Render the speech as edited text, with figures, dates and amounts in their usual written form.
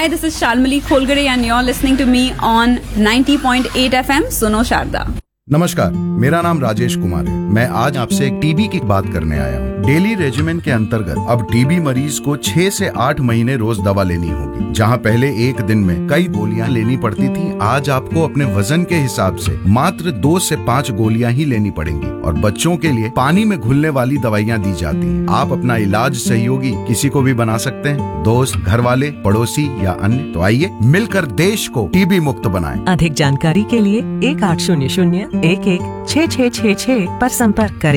Hi, this is Shalmali Kholgare and you're listening to me on 90.8 FM Suno Sharda. नमस्कार, मेरा नाम राजेश कुमार है। मैं आज आपसे एक टीबी की बात करने आया हूँ। डेली रेजिमेन के अंतर्गत अब टीबी मरीज को 6 से 8 महीने रोज दवा लेनी होगी। जहाँ पहले एक दिन में कई गोलियां लेनी पड़ती थी, आज आपको अपने वजन के हिसाब से मात्र 2 से 5 गोलियां ही लेनी पड़ेंगी। और बच्चों के लिए पानी में घुलने वाली दवाइयाँ दी जाती हैं। आप अपना इलाज सहयोगी किसी को भी बना सकते हैं, दोस्त, घर वाले, पड़ोसी या अन्य। तो आइए मिलकर देश को टीबी मुक्त बनाएं। अधिक जानकारी के लिए 1800 11 6666 पर संपर्क करें।